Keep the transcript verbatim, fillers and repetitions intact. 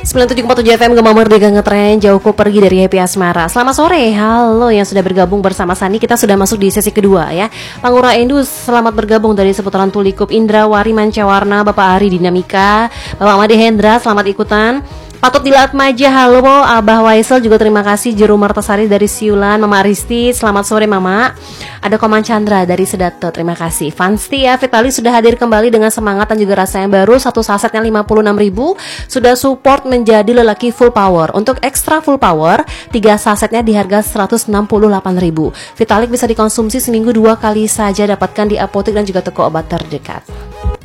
sembilan tujuh koma tujuh F M Gema Merdeka ngetren, jauhku pergi dari Happy Asmara. Selamat sore, halo yang sudah bergabung bersama Sani. Kita sudah masuk di sesi kedua ya. Pangura Endus, selamat bergabung dari seputaran Tulikup. Indra Wari Mancawarna, Bapak Ari Dinamika, Bapak Made Hendra, selamat ikutan. Patut Dilat Maja, halo Abah Waisel juga terima kasih. Jeru Martasari dari Siulan, Mama Aristi, selamat sore Mama. Ada Koman Chandra dari Sedato, terima kasih. Fanstia Vitali sudah hadir kembali dengan semangat dan juga rasa yang baru. Satu sasetnya lima puluh enam ribu, sudah support menjadi lelaki full power. Untuk ekstra full power, tiga sasetnya di harga seratus enam puluh delapan ribu. Vitalik bisa dikonsumsi seminggu dua kali saja, dapatkan di apotek dan juga toko obat terdekat.